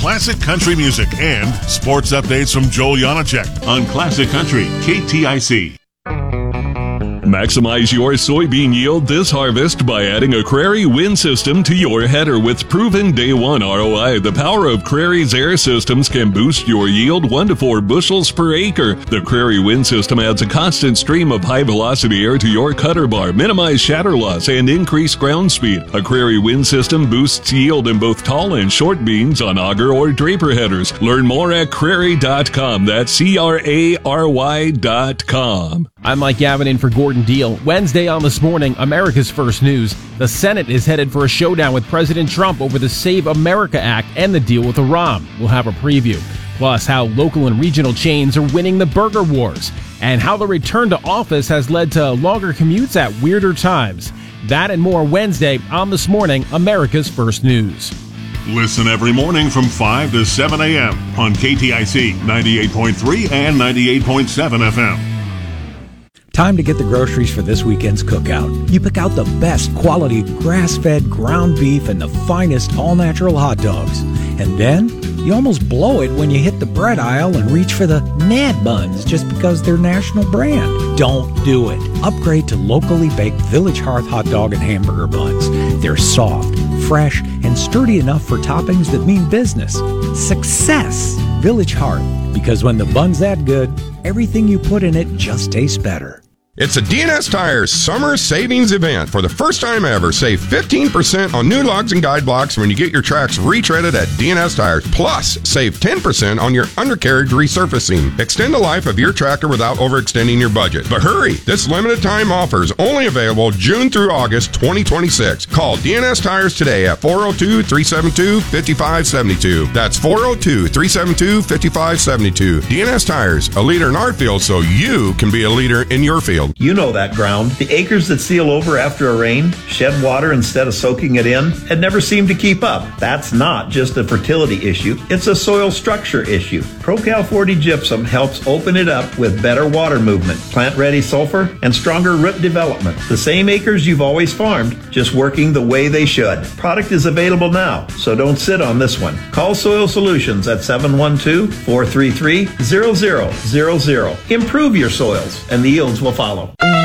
classic country music and sports updates from Joel Janacek on Classic Country, KTIC. Maximize your soybean yield this harvest by adding a Crary wind system to your header with proven day one ROI. The power of Crary's air systems can boost your yield 1 to 4 bushels per acre. The Crary wind system adds a constant stream of high velocity air to your cutter bar, minimize shatter loss, and increase ground speed. A Crary wind system boosts yield in both tall and short beans on auger or draper headers. Learn more at Crary.com. That's CRARY.com. I'm Mike Gavin in for Gordon Deal. Wednesday on This Morning, America's First News. The Senate is headed for a showdown with President Trump over the Save America Act and the deal with Iran. We'll have a preview. Plus, how local and regional chains are winning the burger wars, and how the return to office has led to longer commutes at weirder times. That and more Wednesday on This Morning, America's First News. Listen every morning from 5 to 7 a.m. on KTIC 98.3 and 98.7 FM. Time to get the groceries for this weekend's cookout. You pick out the best quality grass-fed ground beef and the finest all-natural hot dogs. And then you almost blow it when you hit the bread aisle and reach for the Mad Buns just because they're national brand. Don't do it. Upgrade to locally baked Village Hearth hot dog and hamburger buns. They're soft, fresh, and sturdy enough for toppings that mean business. Success! Village Hearth. Because when the bun's that good, everything you put in it just tastes better. It's a DNS Tires Summer Savings Event. For the first time ever, save 15% on new lugs and guide blocks when you get your tracks retreaded at DNS Tires. Plus, save 10% on your undercarriage resurfacing. Extend the life of your tractor without overextending your budget. But hurry! This limited time offer is only available June through August 2026. Call DNS Tires today at 402-372-5572. That's 402-372-5572. DNS Tires, a leader in our field so you can be a leader in your field. You know that ground. The acres that seal over after a rain, shed water instead of soaking it in, and never seem to keep up. That's not just a fertility issue, it's a soil structure issue. ProCal 40 Gypsum helps open it up with better water movement, plant-ready sulfur, and stronger root development. The same acres you've always farmed, just working the way they should. Product is available now, so don't sit on this one. Call Soil Solutions at 712-433-0000. Improve your soils, and the yields will follow.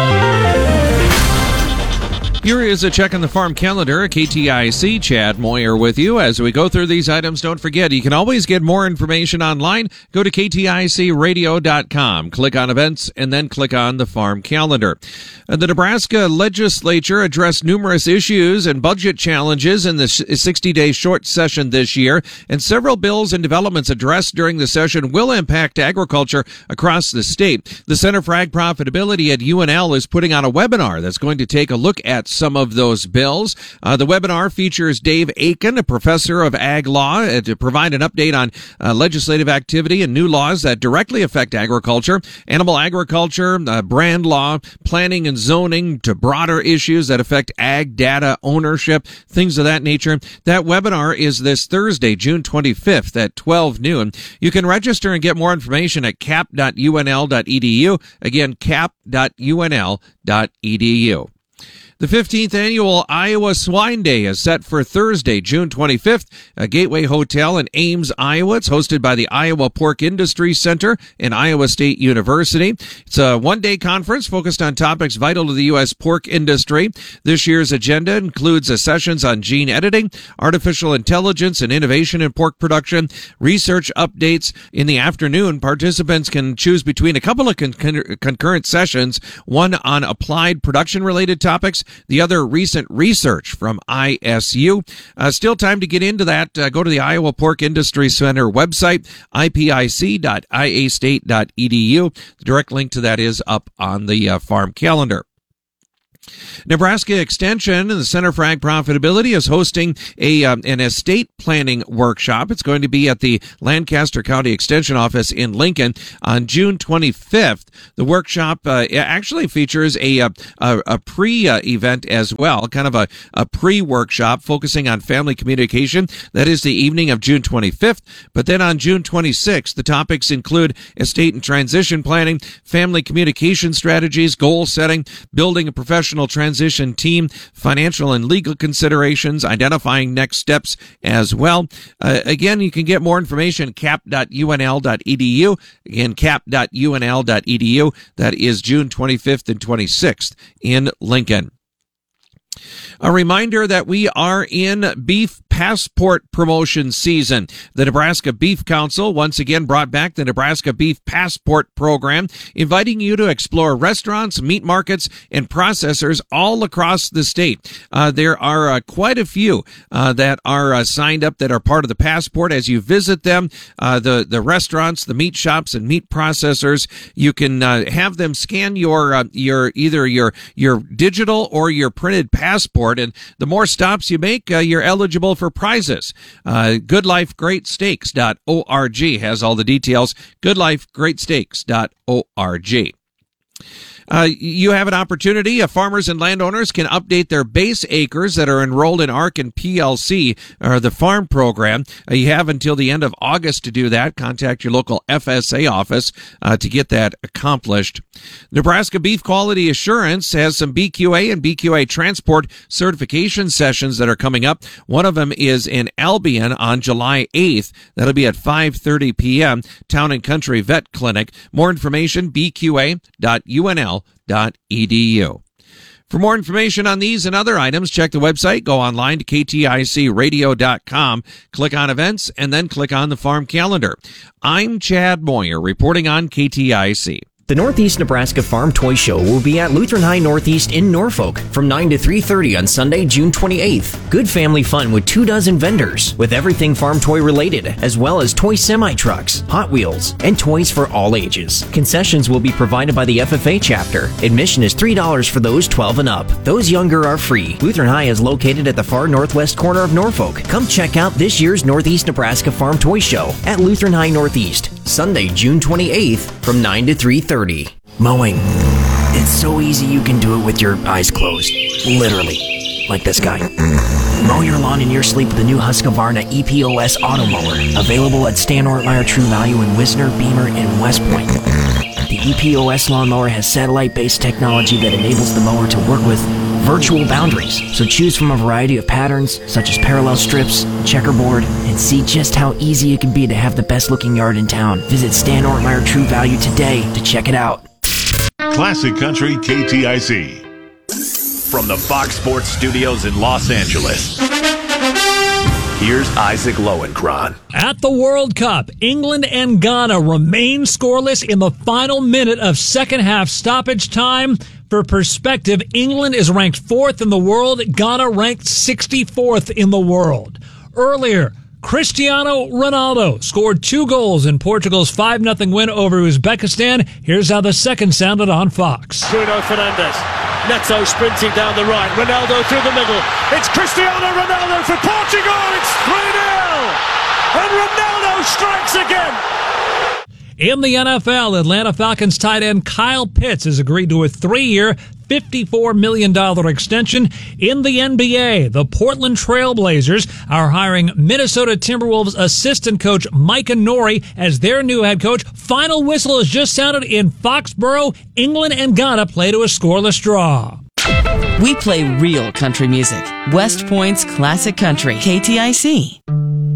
Here is a check on the farm calendar. KTIC, Chad Moyer with you. As we go through these items, don't forget, you can always get more information online. Go to KTICradio.com. Click on events and then click on the farm calendar. The Nebraska legislature addressed numerous issues and budget challenges in the 60-day short session this year, and several bills and developments addressed during the session will impact agriculture across the state. The Center for Ag Profitability at UNL is putting on a webinar that's going to take a look at some of those bills. The webinar features Dave Aiken, a professor of ag law, to provide an update on legislative activity and new laws that directly affect agriculture, animal agriculture, brand law, planning and zoning, to broader issues that affect ag data ownership, things of that nature. That webinar is this Thursday, June 25th at 12 noon. You can register and get more information at cap.unl.edu. Again, cap.unl.edu. The 15th annual Iowa Swine Day is set for Thursday, June 25th, at Gateway Hotel in Ames, Iowa. It's hosted by the Iowa Pork Industry Center and Iowa State University. It's a one-day conference focused on topics vital to the U.S. pork industry. This year's agenda includes sessions on gene editing, artificial intelligence and innovation in pork production, research updates. In the afternoon, participants can choose between a couple of concurrent sessions, one on applied production-related topics, the other recent research from ISU. Still time to get into that. Go to the Iowa Pork Industry Center website, ipic.iastate.edu. The direct link to that is up on the farm calendar. Nebraska Extension and the Center for Ag Profitability is hosting an estate planning workshop. It's going to be at the Lancaster County Extension Office in Lincoln on June 25th. The workshop actually features a pre-event as well, kind of a pre-workshop focusing on family communication. That is the evening of June 25th. But then on June 26th, the topics include estate and transition planning, family communication strategies, goal setting, building a professional transition team, financial and legal considerations, identifying next steps as well. Again, you can get more information at cap.unl.edu. Again, cap.unl.edu. That is June 25th and 26th in Lincoln. A reminder that we are in beef passport promotion season. The Nebraska Beef Council once again brought back the Nebraska Beef Passport Program, inviting you to explore restaurants, meat markets, and processors all across the state. There are quite a few that are signed up that are part of the passport. As you visit them, the restaurants, the meat shops, and meat processors, you can have them scan your digital or your printed passport. And the more stops you make, you're eligible for prizes. GoodLifeGreatSteaks.org has all the details. GoodLifeGreatSteaks.org. You have an opportunity. Farmers and landowners can update their base acres that are enrolled in ARC and PLC, or the farm program. You have until the end of August to do that. Contact your local FSA office to get that accomplished. Nebraska Beef Quality Assurance has some BQA and BQA transport certification sessions that are coming up. One of them is in Albion on July 8th. That'll be at 5:30 p.m. Town and Country Vet Clinic. More information, bqa.unl.edu. For more information on these and other items, check the website, go online to kticradio.com, click on events, and then click on the farm calendar. I'm Chad Moyer reporting on KTIC. The Northeast Nebraska Farm Toy Show will be at Lutheran High Northeast in Norfolk from 9 to 3:30 on Sunday, June 28th. Good family fun with 24 vendors with everything farm toy related, as well as toy semi-trucks, Hot Wheels, and toys for all ages. Concessions will be provided by the FFA chapter. Admission is $3 for those 12 and up. Those younger are free. Lutheran High is located at the far northwest corner of Norfolk. Come check out this year's Northeast Nebraska Farm Toy Show at Lutheran High Northeast, Sunday, June 28th from 9 to 3:30. Mowing. It's so easy you can do it with your eyes closed. Literally. Like this guy. Mow your lawn in your sleep with the new Husqvarna EPOS Auto Mower. Available at Stan Ortmeyer True Value in Wisner, Beamer, and West Point. The EPOS lawnmower has satellite-based technology that enables the mower to work with virtual boundaries. So choose from a variety of patterns, such as parallel strips, checkerboard, and see just how easy it can be to have the best-looking yard in town. Visit Stan Ortmeyer True Value today to check it out. Classic Country KTIC. From the Fox Sports Studios in Los Angeles, here's Isaac Lowenkron. At the World Cup, England and Ghana remain scoreless in the final minute of second half stoppage time. For perspective, England is ranked 4th in the world, Ghana ranked 64th in the world. Earlier, Cristiano Ronaldo scored 2 goals in Portugal's 5-0 win over Uzbekistan. Here's how the second sounded on Fox. Bruno Fernandes. Neto sprinting down the right. Ronaldo through the middle. It's Cristiano Ronaldo for Portugal. It's 3-0. And Ronaldo strikes again. In the NFL, Atlanta Falcons tight end Kyle Pitts has agreed to a 3-year, $54 million extension. In the NBA, the Portland Trail Blazers are hiring Minnesota Timberwolves assistant coach Micah Nori as their new head coach. Final whistle has just sounded in Foxborough. England and Ghana play to a scoreless draw. We play real country music. West Point's classic country, KTIC.